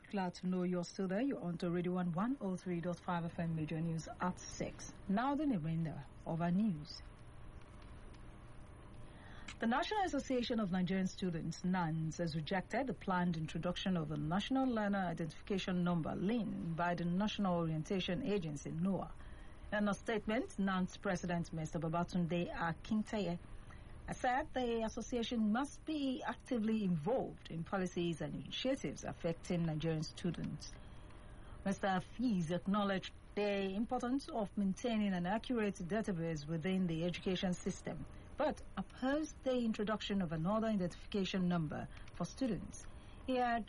Glad to know you're still there. You're on to Radio 103.5 FM Major News at 6. Now the remainder of our news. The National Association of Nigerian Students, NANS, has rejected the planned introduction of the National Learner Identification Number, LIN, by the National Orientation Agency, NOAA. In a statement, NANS President Mr. Babatunde Akintaye said the association must be actively involved in policies and initiatives affecting Nigerian students. Mr. Afiz acknowledged the importance of maintaining an accurate database within the education system, but opposed the introduction of another identification number for students. He argued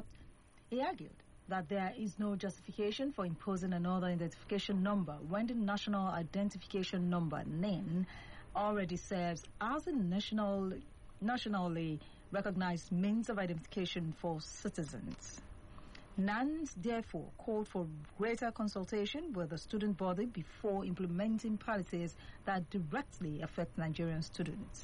that there is no justification for imposing another identification number when the National Identification Number, NIN, already serves as a nationally recognized means of identification for citizens. NANS therefore called for greater consultation with the student body before implementing policies that directly affect Nigerian students.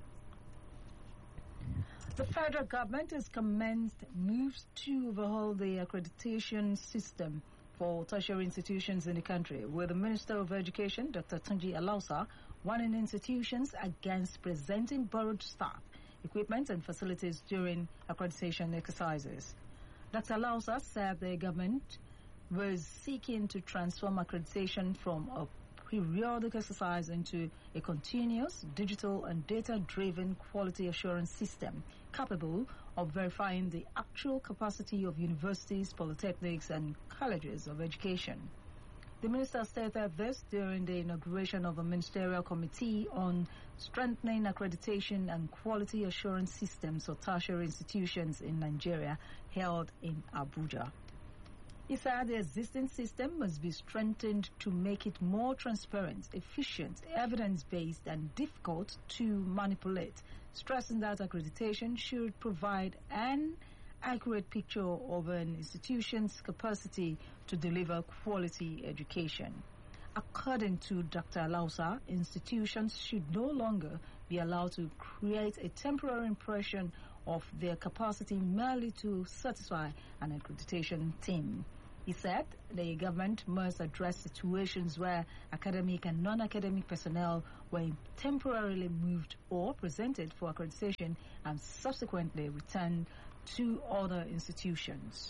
The federal government has commenced moves to overhaul the accreditation system for tertiary institutions in the country, with the Minister of Education, Dr. Tunji Alausa, warning institutions against presenting borrowed staff, equipment and facilities during accreditation exercises. Dr. Alausa said the government was seeking to transform accreditation from a periodic exercise into a continuous, digital and data-driven quality assurance system capable of verifying the actual capacity of universities, polytechnics and colleges of education. The minister stated this during the inauguration of a ministerial committee on strengthening accreditation and quality assurance systems for tertiary institutions in Nigeria held in Abuja. He said the existing system must be strengthened to make it more transparent, efficient, evidence-based and difficult to manipulate, stressing that accreditation should provide an accurate picture of an institution's capacity to deliver quality education. According to Dr. Alausa, institutions should no longer be allowed to create a temporary impression of their capacity merely to satisfy an accreditation team. He said the government must address situations where academic and non-academic personnel were temporarily moved or presented for accreditation and subsequently returned to other institutions.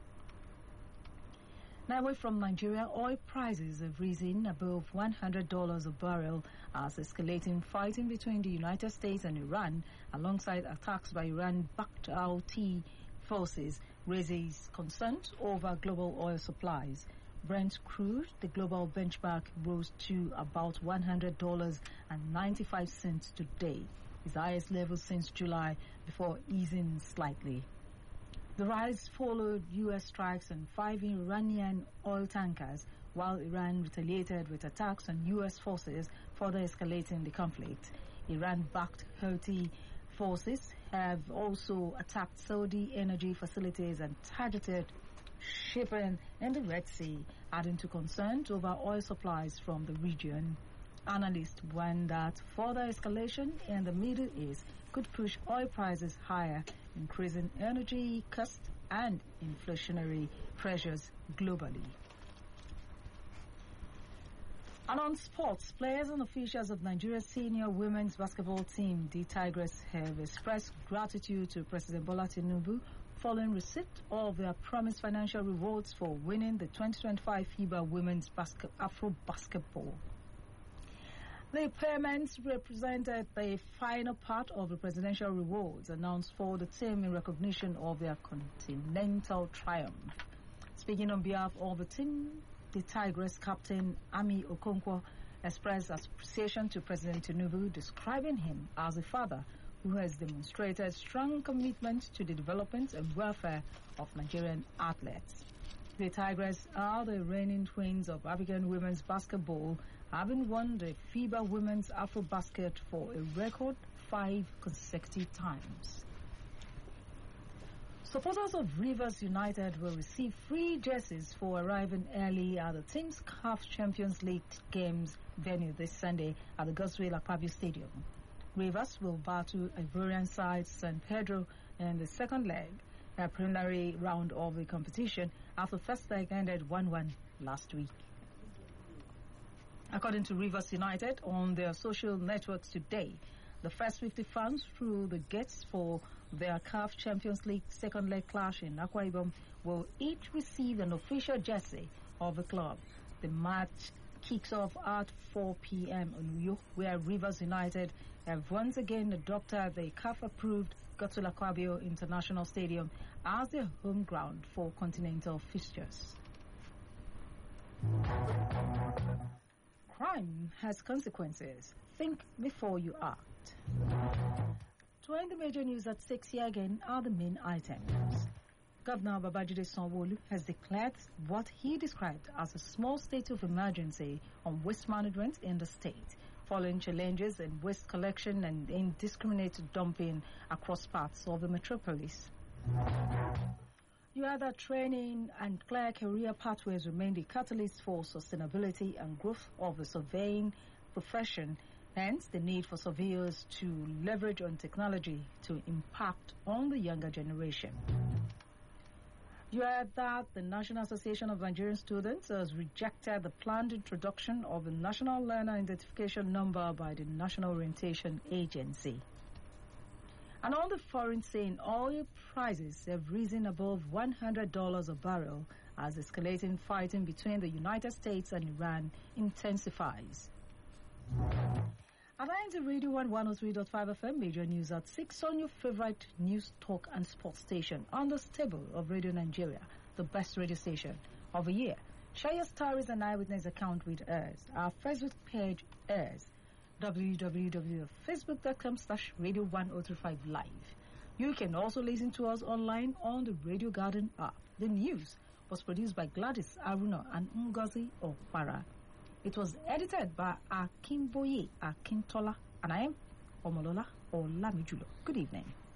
Now, away from Nigeria, oil prices have risen above $100 a barrel as escalating fighting between the United States and Iran, alongside attacks by Iran-backed Houthi forces, raises concerns over global oil supplies. Brent crude, the global benchmark, rose to about $100.95 today, its highest level since July, before easing slightly. The rise followed U.S. strikes on 5 Iranian oil tankers, while Iran retaliated with attacks on U.S. forces, further escalating the conflict. Iran-backed Houthi forces have also attacked Saudi energy facilities and targeted shipping in the Red Sea, adding to concerns over oil supplies from the region. Analysts warn that further escalation in the Middle East could push oil prices higher, increasing energy costs and inflationary pressures globally. And on sports, players and officials of Nigeria's senior women's basketball team, the Tigers, have expressed gratitude to President Bola Tinubu following receipt of their promised financial rewards for winning the 2025 FIBA Women's Afro Basketball. The payments represented the final part of the presidential rewards announced for the team in recognition of their continental triumph. Speaking on behalf of the team, the Tigers captain Ami Okonkwo expressed appreciation to President Tinubu, describing him as a father who has demonstrated strong commitment to the development and welfare of Nigerian athletes. The Tigers are the reigning queens of African women's basketball, having won the FIBA Women's Afrobasket for a record 5 consecutive times. Supporters of Rivers United will receive free jerseys for arriving early at the team's CAF Champions League games venue this Sunday at the Godswill Akpabio Stadium. Rivers will battle Ivorian side San Pedro in the second leg. preliminary round of the competition after first leg ended 1-1 last week. According to Rivers United on their social networks today, the first 50 fans through the gates for their CAF Champions League second leg clash in Akwa Ibom will each receive an official jersey of the club. The match kicks off at 4 p.m. on Uyo, where Rivers United have once again adopted the CAF-approved Godswill Akpabio International Stadium as their home ground for continental fixtures. Crime has consequences. Think before you act. To end the major news at 6 here again are the main items. Governor Babajide Sanwo-Olu has declared what he described as a small state of emergency on waste management in the state, following challenges in waste collection and indiscriminate dumping across parts of the metropolis. You add that training and clear career pathways remain the catalyst for sustainability and growth of the surveying profession, hence the need for surveyors to leverage on technology to impact on the younger generation. You add that the National Association of Nigerian Students has rejected the planned introduction of the National Learner Identification Number by the National Orientation Agency. And on the foreign scene, oil prices have risen above $100 a barrel as escalating fighting between the United States and Iran intensifies. At the Radio 103.5 FM, major news at 6 on your favorite news, talk and sports station on the stable of Radio Nigeria, the best radio station of the year. Share your stories and eyewitness account with us. Our Facebook page is www.facebook.com/radio1035live. You can also listen to us online on the Radio Garden app. The news was produced by Gladys Aruna and Ngozi Okpara. It was edited by Akinboye Akintola, and I am Omolola Olamijulo. Good evening.